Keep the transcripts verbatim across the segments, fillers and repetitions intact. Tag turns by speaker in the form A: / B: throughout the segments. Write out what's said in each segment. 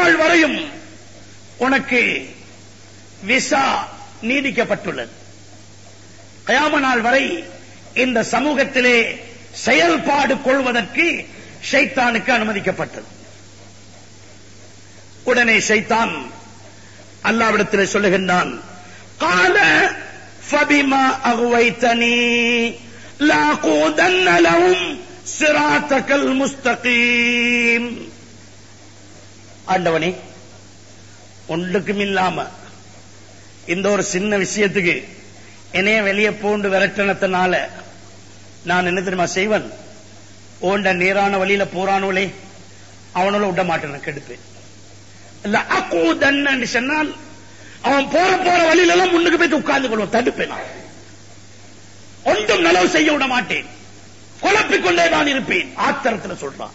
A: நாள் வரையும் உனக்கு விசா நீடிக்கப்பட்டுள்ளது. கயாம நாள் வரை இந்த சமூகத்திலே செயல்பாடு கொள்வதற்கு ஷைத்தானுக்கு அனுமதிக்கப்பட்டது. உடனே ஷைத்தான் அல்லாஹ்விடத்தில் சொல்லுகின்றான், قال فبما اغويتني لاقودن لهم صراطك المستقيم. ஆண்டவனே, ஒன்றுக்கும் இல்லாம இந்த ஒரு சின்ன விஷயத்துக்கு என்னைய வெளியே போண்டு விரட்டனத்தினால நான் என்ன தெரியுமா செய்வன்? ஓண்ட நேரான வழியில போறானோலே அவனோட விட மாட்டேன், கெடுப்பேன். லாகூதன்னு சொன்னால் அவன் போற போற வழியில எல்லாம் முன்னுக்கு போய் உட்கார்ந்து கொள்வோம், தடுப்பேன். நான் ஒன்றும் நலவு செய்ய விட மாட்டேன், குழப்பிக் கொண்டே நான் இருப்பேன். ஆத்திரத்தில் சொல்றான்.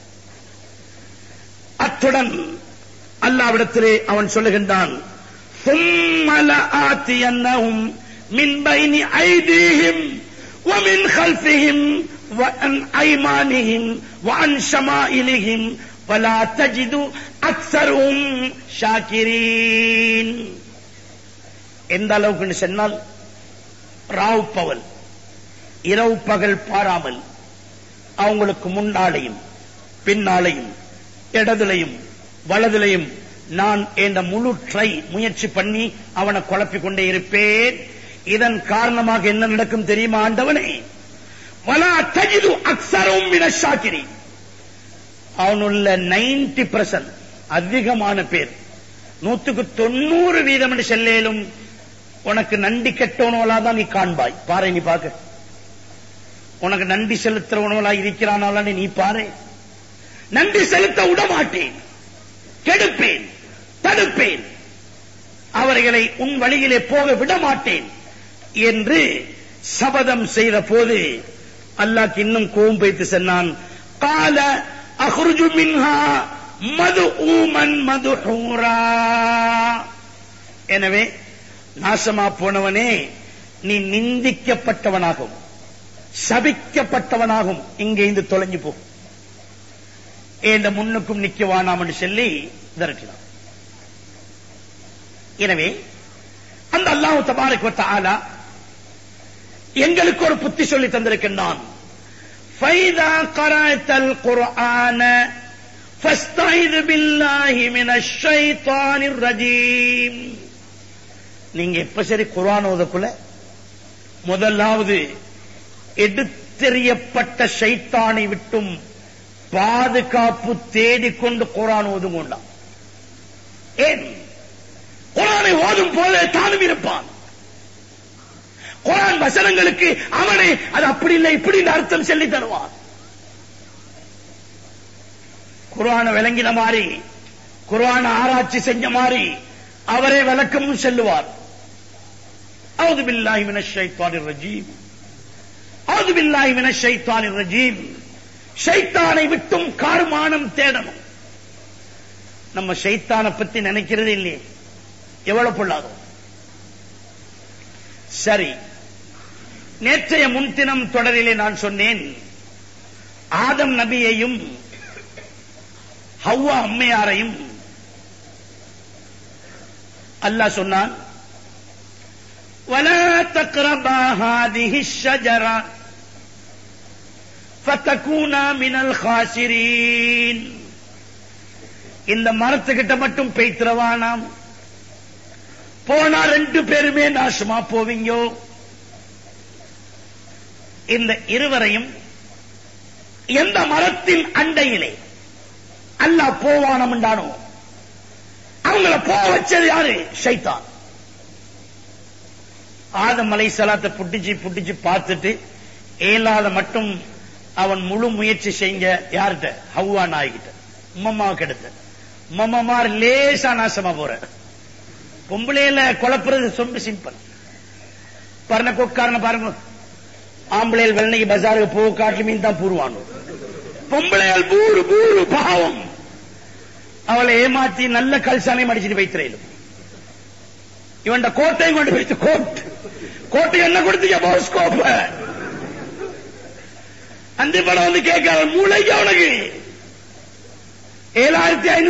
A: அத்துடன் அல்லாஹ்விடத்திலே அவன் சொல்லுகின்றான், ثُمَّ لَآتِيَنَّهُمْ مِنْ بَيْنِ أَيْدِيهِمْ وَمِنْ خَلْفِهِمْ وَعَنْ أَيْمَانِهِمْ وَعَنْ شَمَائِلِهِمْ وَلَا تَجِدُ أَكْثَرَهُمْ شَاكِرِينَ. எந்த அளவுக்கு சொன்னால், ராவ் பகல் இரவு பகல் பாராமல் அவங்களுக்கு முன்னாலையும் பின்னாலையும் இடதுலையும் வலதுலையும் நான் என்ற முழு ட்ரை முயற்சி பண்ணி அவனை குழப்பிக் கொண்டே இருப்பேன். இதன் காரணமாக என்ன நடக்கும் தெரியுமா ஆண்டவனே? வலா தஜிது அக்ஸரும் மினஷ் ஷாக்கிரீன். அவனுள்ள நைன்டி பர்சன்ட் அதிகமான பேர், நூத்துக்கு தொண்ணூறு வீதம் என்று செல்லேலும் உனக்கு நன்றி கெட்டவனோலா தான் நீ காண்பாய். பாரு, நீ பாக்க உனக்கு நன்றி செலுத்துறவனோலா இருக்கிறானால நீ பாரு. நன்றி செலுத்த விடமாட்டேன், கெடுப்பேன், தடுப்பேன், அவர்களை உன் வழியிலே போக விடமாட்டேன் என்று சபதம் செய்த போது அல்லாஹ் இன்னும் கோபம் வைத்து சொன்னான், கால அஹ்ருஜு மின்ஹா மதுஊமன் மதுஹூரா. எனவே நாசமா போனவனே, நீ நிந்திக்கப்பட்டவனாகும் சபிக்கப்பட்டவனாகும் இங்கே இருந்து தொலைஞ்சு போ, என்ற முன்னுக்கும் நிக்கவானாம் என்று சொல்லி விரட்டினான். எனவே அந்த அல்லாஹ் தபாரக வ தஆலா எங்களுக்கு ஒரு புத்தி சொல்லி தந்திருக்கின்றான். ஃபைதா கரஅத்தல் குர்ஆன ஃபஸ்தைது பில்லாஹி மினஷ் ஷைத்தானிர் ரஜீம். நீங்க எப்ப சரி குர்ஆன் ஓதக்குள்ள முதலாவது எடுத்தெறியப்பட்ட ஷைத்தானை விட்டும் பாதுகாப்பு தேடிக்கொண்டு குர்ஆன் ஓதுங்கொண்டான். ஏன்? குர்ஆனை ஓதும் போது தானும் இருப்பான். குர்ஆன் வசனங்களுக்கு அவனை அது அப்படி இல்லை இப்படி அர்த்தம் சொல்லி தருவான். குர்ஆனை விளங்கின மாதிரி, குர்ஆனை ஆராய்ச்சி செஞ்ச மாதிரி அவரே விளக்கமும் சொல்லுவார். அவுது பில்லாஹி மினஷ் ஷைத்தானிர் ரஜீம், அவுது பில்லாஹி மினஷ் ஷைத்தானிர் ரஜீம். ஷைத்தானை விட்டும் கார்மானம் தேடணும். நம்ம ஷைத்தானை பத்தி நினைக்கிறது இல்லையே, எவ்வளவு பொல்லாதோ. சரி, நேற்றைய முன்தினம் தொடரிலே நான் சொன்னேன், ஆதம் நபியையும் ஹவ்வா அம்மையாரையும் அல்லாஹ் சொன்னான், وَلَا تَقْرَبَا هَذِهِ الشَّجَرَةَ فَتَكُونَا مِنَ الْخَاسِرِينَ. இந்த மரத்துக்கிட்ட மட்டும் பேய்த்திரவானாம், போனா ரெண்டு பேருமே நாசமா போவீங்க. இந்த இருவரையும் எந்த மரத்தின் அண்டையிலே அல்லாஹ் போவானம் என்றானோ அவங்கள போக வச்சது யாரு? ஷைத்தான். ஆதம் அலைஹிஸ்ஸலாத்தை புட்டிச்சு புட்டிச்சு பார்த்துட்டு ஏலாத மட்டும் அவன் முழு முயற்சி செஞ்ச யார்கிட்ட? ஹவ்வா நாய்கிட்ட, உம்மம்மாவுக்கு எடுத்த. உம்மம்மார் லேசா நாசமா போற. பொம்பளையில குழப்புறது ரொம்ப சிம்பிள். பரண கொக்காரன பாருங்க, ஆம்பளையில் வெள்ளனைக்கு பஜாருக்கு போக காட்டு மீன் தான் பூருவானோ. பொம்பளையால் பூரு பூரு பாவம். அவளை ஏமாத்தி நல்ல கல்சானை மடிச்சிட்டு வைத்திரையிலும் இவன் கோட்டையும் கொண்டு வைத்து கோட் கோட்டை என்ன கொடுத்தீங்க போஸ்கோப்ப அந்த படம் வந்து கேட்க மூளைக்கு அவனுக்கு ஏழாயிரத்தி ஐநூறு